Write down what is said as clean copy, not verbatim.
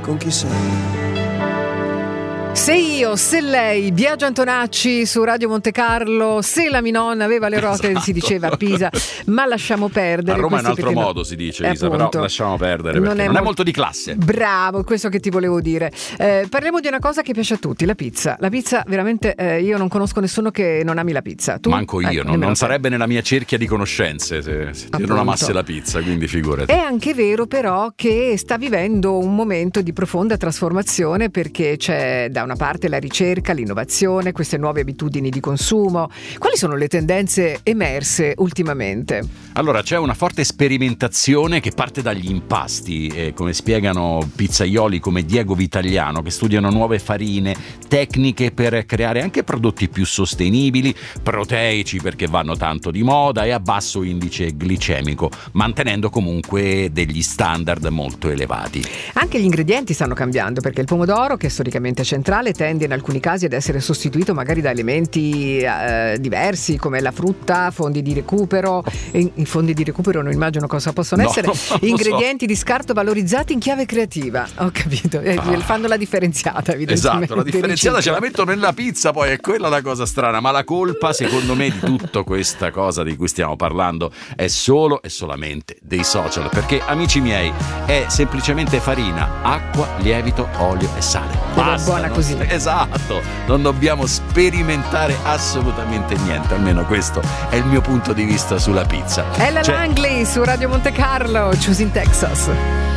con chi sei. Se io, se lei, Biagio Antonacci su Radio Monte Carlo, se la mia nonna aveva le ruote, esatto. Si diceva a Pisa, ma lasciamo perdere. A Roma è un questo altro perché modo si dice, Isa, però lasciamo perdere non perché non è molto di classe. Bravo, questo che ti volevo dire. Parliamo di una cosa che piace a tutti, la pizza. La pizza veramente, io non conosco nessuno che non ami la pizza. Tu? Manco io, non sarebbe nella mia cerchia di conoscenze se io non amasse la pizza, quindi figurati. È anche vero però che sta vivendo un momento di profonda trasformazione, perché c'è da una parte la ricerca, l'innovazione, queste nuove abitudini di consumo. Quali sono le tendenze emerse ultimamente? Allora, c'è una forte sperimentazione che parte dagli impasti, come spiegano pizzaioli come Diego Vitagliano, che studiano nuove farine, tecniche per creare anche prodotti più sostenibili, proteici perché vanno tanto di moda e a basso indice glicemico, mantenendo comunque degli standard molto elevati. Anche gli ingredienti stanno cambiando, perché il pomodoro, che è storicamente centrale, tende in alcuni casi ad essere sostituito magari da elementi diversi come la frutta, fondi di recupero. In fondi di recupero non immagino cosa possono essere. Ingredienti di scarto valorizzati in chiave creativa. Ho capito, fanno la differenziata evidentemente. Esatto, la differenziata ce la mettono nella pizza, poi è quella la cosa strana, ma la colpa secondo me di tutta questa cosa di cui stiamo parlando è solo e solamente dei social, perché amici miei è semplicemente farina, acqua, lievito, olio e sale. Basta, buona così. Esatto, non dobbiamo sperimentare assolutamente niente, almeno questo è il mio punto di vista sulla pizza. Ella Langley su Radio Monte Carlo, Choosing Texas.